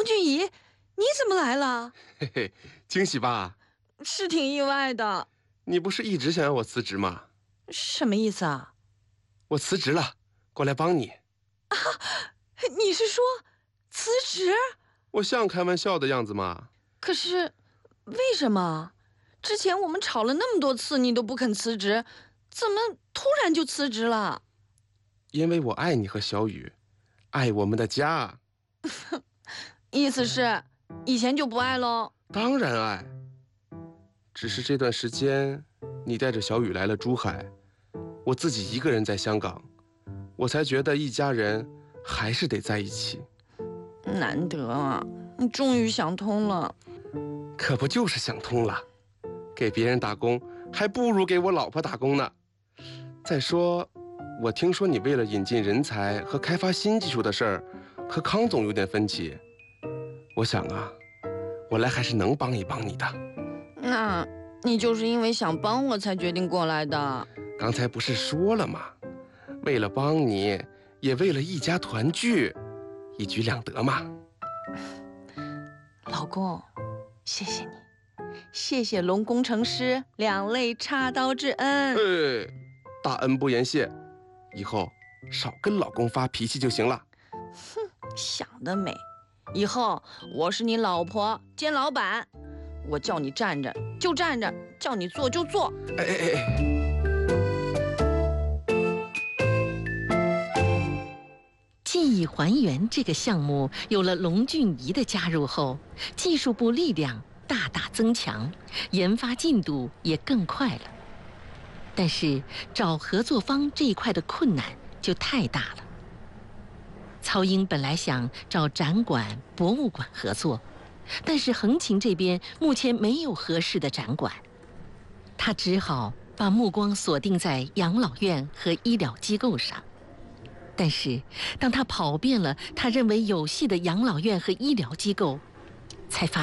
龙俊仪，你怎么来了？ 嘿嘿，惊喜吧？ 是挺意外的。 你不是一直想要我辞职吗？ 什么意思啊？ 我辞职了，过来帮你。 啊，你是说辞职？ 我像开玩笑的样子吗？ 可是，为什么？之前我们吵了那么多次，你都不肯辞职，怎么突然就辞职了？ 因为我爱你和小雨，爱我们的家。 意思是，以前就不爱喽？ 当然爱，只是这段时间你带着小雨来了珠海，我自己一个人在香港，我才觉得一家人还是得在一起。 难得啊，你终于想通了。 可不就是想通了，给别人打工还不如给我老婆打工呢。再说，我听说你为了引进人才和开发新技术的事儿，和康总有点分歧。我想啊，我来还是能帮一帮你的。 那你就是因为想帮我才决定过来的？ 刚才不是说了吗？为了帮你，也为了一家团聚，一举两得嘛。 老公，谢谢你，谢谢龙工程师两肋插刀之恩。 大恩不言谢，以后少跟老公发脾气就行了。 哼，想得美！以后我是你老婆兼老板，我叫你站着就站着，叫你坐就坐。 记忆还原这个项目有了龙俊仪的加入后，技术部力量大大增强，研发进度也更快了。但是找合作方这一块的困难就太大了。曹英本来想找展馆、博物馆合作，但是横琴这边目前没有合适的展馆，他只好把目光锁定在养老院和医疗机构上。但是当他跑遍了他认为有戏的养老院和医疗机构，才发